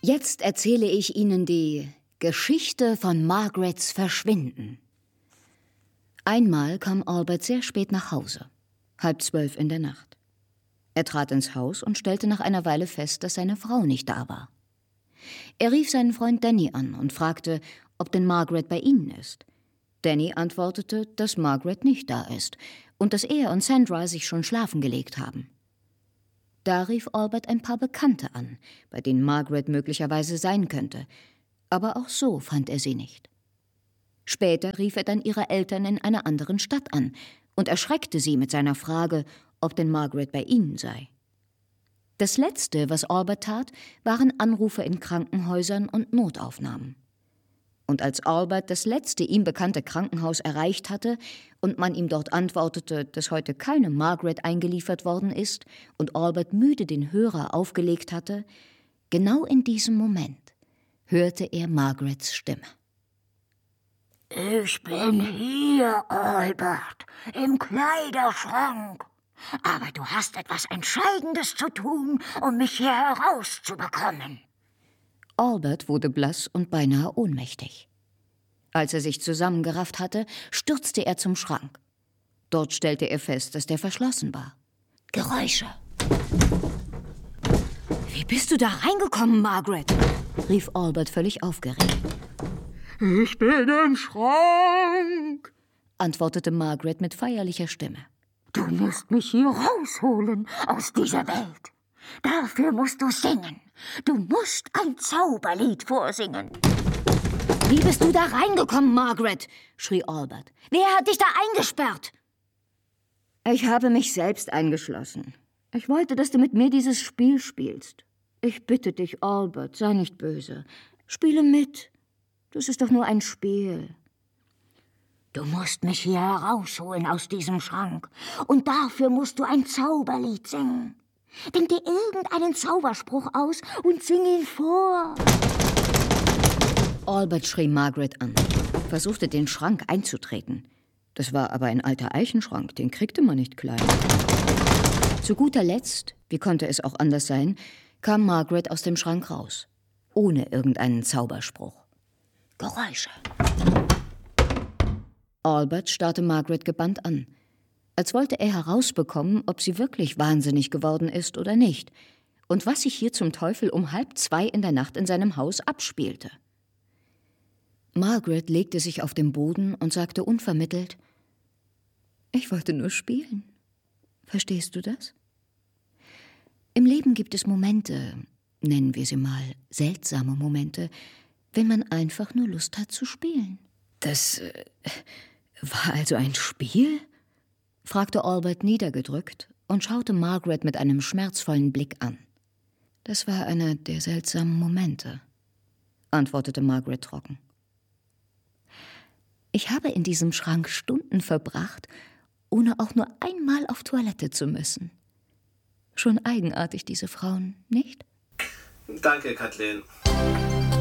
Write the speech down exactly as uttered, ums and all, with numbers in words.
Jetzt erzähle ich Ihnen die Geschichte von Margarets Verschwinden. Einmal kam Albert sehr spät nach Hause, halb zwölf in der Nacht. Er trat ins Haus und stellte nach einer Weile fest, dass seine Frau nicht da war. Er rief seinen Freund Danny an und fragte, ob denn Margaret bei ihnen ist. Danny antwortete, dass Margaret nicht da ist und dass er und Sandra sich schon schlafen gelegt haben. Da rief Albert ein paar Bekannte an, bei denen Margaret möglicherweise sein könnte, aber auch so fand er sie nicht. Später rief er dann ihre Eltern in einer anderen Stadt an und erschreckte sie mit seiner Frage, ob denn Margaret bei ihnen sei. Das Letzte, was Albert tat, waren Anrufe in Krankenhäusern und Notaufnahmen. Und als Albert das letzte ihm bekannte Krankenhaus erreicht hatte und man ihm dort antwortete, dass heute keine Margaret eingeliefert worden ist und Albert müde den Hörer aufgelegt hatte, genau in diesem Moment hörte er Margarets Stimme. »Ich bin hier, Albert, im Kleiderschrank. Aber du hast etwas Entscheidendes zu tun, um mich hier herauszubekommen.« Albert wurde blass und beinahe ohnmächtig. Als er sich zusammengerafft hatte, stürzte er zum Schrank. Dort stellte er fest, dass der verschlossen war. Geräusche. »Wie bist du da reingekommen, Margaret?« rief Albert völlig aufgeregt. »Ich bin im Schrank«, antwortete Margaret mit feierlicher Stimme. »Du musst mich hier rausholen aus dieser Welt. Dafür musst du singen. Du musst ein Zauberlied vorsingen.« »Wie bist du da reingekommen, Margaret?« schrie Albert. »Wer hat dich da eingesperrt?« »Ich habe mich selbst eingeschlossen. Ich wollte, dass du mit mir dieses Spiel spielst. Ich bitte dich, Albert, sei nicht böse. Spiele mit. Das ist doch nur ein Spiel.« »Du musst mich hier herausholen aus diesem Schrank. Und dafür musst du ein Zauberlied singen. Denk dir irgendeinen Zauberspruch aus und sing ihn vor.« Albert schrie Margaret an, versuchte den Schrank einzutreten. Das war aber ein alter Eichenschrank, den kriegte man nicht klein. Zu guter Letzt, wie konnte es auch anders sein, kam Margaret aus dem Schrank raus, ohne irgendeinen Zauberspruch. Geräusche. Albert starrte Margaret gebannt an, als wollte er herausbekommen, ob sie wirklich wahnsinnig geworden ist oder nicht und was sich hier zum Teufel um halb zwei in der Nacht in seinem Haus abspielte. Margaret legte sich auf den Boden und sagte unvermittelt, »Ich wollte nur spielen. Verstehst du das? Im Leben gibt es Momente, nennen wir sie mal seltsame Momente, wenn man einfach nur Lust hat zu spielen.« »Das äh, war also ein Spiel?« fragte Albert niedergedrückt und schaute Margaret mit einem schmerzvollen Blick an. »Das war einer der seltsamen Momente«, antwortete Margaret trocken. »Ich habe in diesem Schrank Stunden verbracht, ohne auch nur einmal auf Toilette zu müssen. Schon eigenartig, diese Frauen, nicht?« Danke, Kathleen.